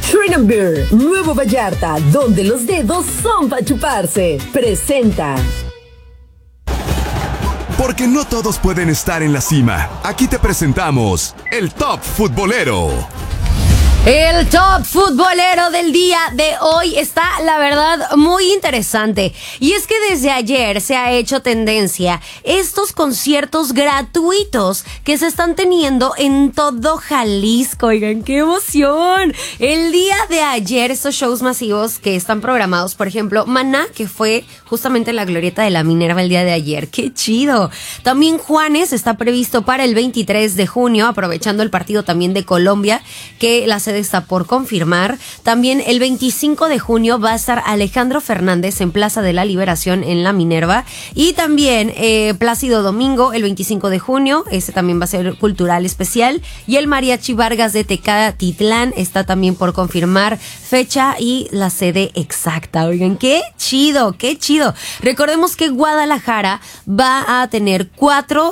Shrine Beer, Nuevo Vallarta, donde los dedos son para chuparse. Presenta. Porque no todos pueden estar en la cima. Aquí te presentamos el Top Futbolero. El top futbolero del día de hoy está, la verdad, muy interesante. Y es que desde ayer se ha hecho tendencia estos conciertos gratuitos que se están teniendo en todo Jalisco. Oigan, ¡qué emoción! El día de ayer, estos shows masivos que están programados, por ejemplo, Maná, que fue justamente en la glorieta de la Minerva el día de ayer. ¡Qué chido! También Juanes está previsto para el 23 de junio, aprovechando el partido también de Colombia, que la sede está por confirmar. También el 25 de junio va a estar Alejandro Fernández en Plaza de la Liberación en la Minerva. Y también Plácido Domingo el 25 de junio. Ese también va a ser cultural especial. Y el Mariachi Vargas de Tecatitlán está también por confirmar fecha y la sede exacta. Oigan, qué chido, qué chido. Recordemos que Guadalajara va a tener cuatro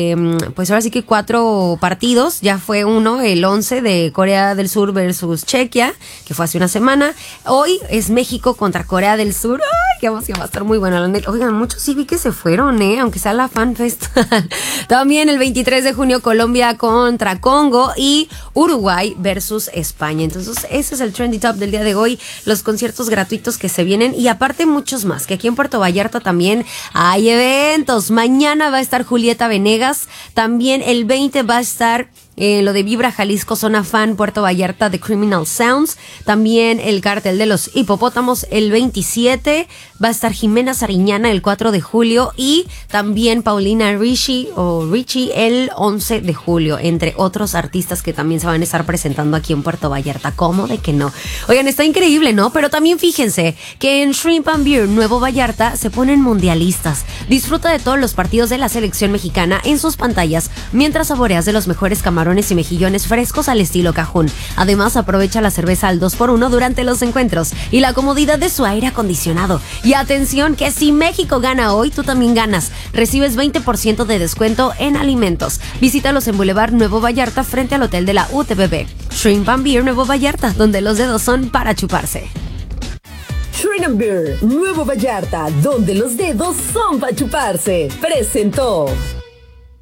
partidos. Ya fue uno, el 11 de Corea del Sur versus Chequia, que fue hace una semana. Hoy es México contra Corea del Sur. ¡Ay, qué emoción! Va a estar muy bueno. Oigan, muchos sí vi que se fueron, aunque sea la FanFest. También el 23 de junio Colombia contra Congo y Uruguay versus España. Entonces, ese es el Trendy Top del día de hoy. Los conciertos gratuitos que se vienen y aparte muchos más, que aquí en Puerto Vallarta también hay eventos. Mañana va a estar Julieta Venegas. También el 20 va a estar lo de Vibra Jalisco, Zona Fan, Puerto Vallarta, The Criminal Sounds. También el Cártel de los Hipopótamos el 27. Va a estar Jimena Sariñana el 4 de julio. Y también Paulina Richie el 11 de julio. Entre otros artistas que también se van a estar presentando aquí en Puerto Vallarta. ¿Cómo de que no? Oigan, está increíble, ¿no? Pero también fíjense que en Shrimp and Beer Nuevo Vallarta se ponen mundialistas. Disfruta de todos los partidos de la selección mexicana en sus pantallas mientras saboreas de los mejores camarones y mejillones frescos al estilo cajún. Además, aprovecha la cerveza al 2x1 durante los encuentros y la comodidad de su aire acondicionado. Y atención, que si México gana hoy, tú también ganas. Recibes 20% de descuento en alimentos. Visítalos en Boulevard Nuevo Vallarta frente al Hotel de la UTBB. Shrimp and Beer Nuevo Vallarta, donde los dedos son para chuparse. Shrine Beer, Nuevo Vallarta, donde los dedos son para chuparse. Presentó.